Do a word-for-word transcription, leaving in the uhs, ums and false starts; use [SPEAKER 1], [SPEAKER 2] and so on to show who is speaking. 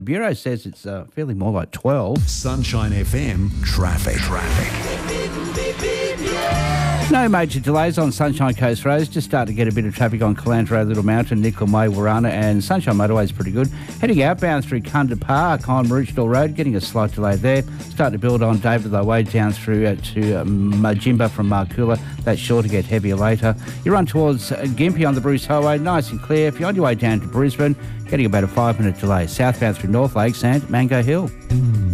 [SPEAKER 1] Bureau says it's uh, feeling more like twelve.
[SPEAKER 2] Sunshine F M traffic. Traffic.
[SPEAKER 1] No major delays on Sunshine Coast roads. Just starting to get a bit of traffic on Calandra, Little Mountain, Nicholm Way, Warana, and Sunshine Motorway is pretty good. Heading outbound through Kunda Park on Maroochydore Road, getting a slight delay there. Starting to build on David Low Way down through uh, to uh, Majimba from Markula. That's sure to get heavier later. You run towards uh, Gympie on the Bruce Highway, nice and clear. If you're on your way down to Brisbane, getting about a five minute delay. Southbound through North Lakes and Mango Hill.